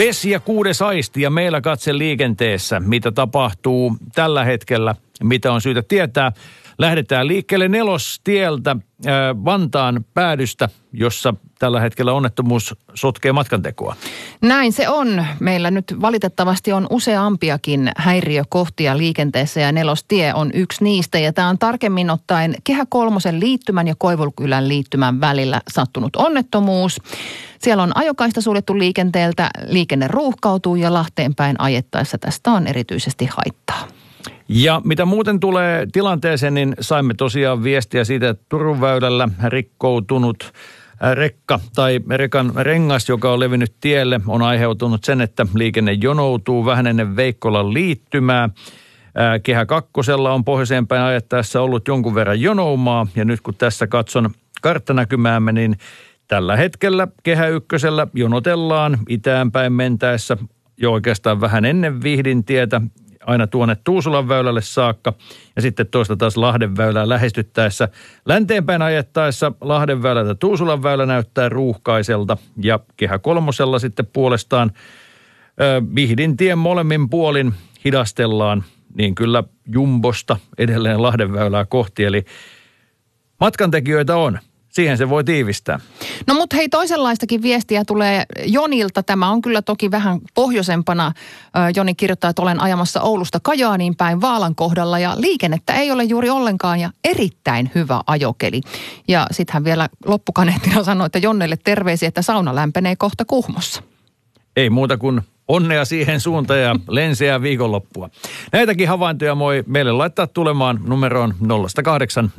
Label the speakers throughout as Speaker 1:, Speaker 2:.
Speaker 1: Vesi ja kuudes aisti ja meillä katse liikenteessä. Mitä tapahtuu tällä hetkellä, mitä on syytä tietää. Lähdetään liikkeelle Nelostieltä Vantaan päädystä, jossa tällä hetkellä onnettomuus sotkee matkantekoa. Näin se on. Meillä nyt valitettavasti on useampiakin häiriökohtia liikenteessä ja Nelostie on yksi niistä. Ja tämä on tarkemmin ottaen Kehä Kolmosen liittymän ja Koivulkylän liittymän välillä sattunut onnettomuus. Siellä on ajokaista suljettu liikenteeltä, liikenne ruuhkautuu ja Lahteen päin ajettaessa tästä on erityisesti haittaa. Ja mitä muuten tulee tilanteeseen, niin saimme tosiaan viestiä siitä, että Turun väylällä rikkoutunut rekka tai rekan rengas, joka on levinnyt tielle, on aiheutunut sen, että liikenne jonoutuu vähän ennen Veikkolan liittymää. Kehä Kakkosella on pohjoiseen päin ajettaessa ollut jonkun verran jonoumaa ja nyt kun tässä katson karttanäkymäämme, niin tällä hetkellä Kehä Ykkösellä jonotellaan itään päin mentäessä jo oikeastaan vähän ennen Vihdintietä aina tuonne Tuusulan väylälle saakka ja sitten toista taas Lahden väylää lähestyttäessä. Länteenpäin ajettaessa Lahden väylältä Tuusulan väylä näyttää ruuhkaiselta ja Kehä Kolmosella sitten puolestaan Vihdintien molemmin puolin hidastellaan niin kyllä Jumbosta edelleen Lahden väylää kohti. Eli matkantekijöitä on. Siihen se voi tiivistää. No mutta hei, toisenlaistakin viestiä tulee Jonilta. Tämä on kyllä toki vähän pohjoisempana. Joni kirjoittaa, että olen ajamassa Oulusta Kajaaniin päin Vaalan kohdalla ja liikennettä ei ole juuri ollenkaan ja erittäin hyvä ajokeli. Ja sitten hän vielä loppukaneettina sanoi, että Jonnelle terveisiä, että sauna lämpenee kohta Kuhmossa. Ei muuta kuin onnea siihen suuntaan ja lenseä viikonloppua. Näitäkin havaintoja voi meille laittaa tulemaan numeroon 0806000.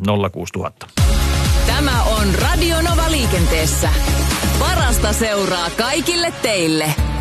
Speaker 2: Tämä on Radio Nova liikenteessä. Parasta seuraa kaikille teille.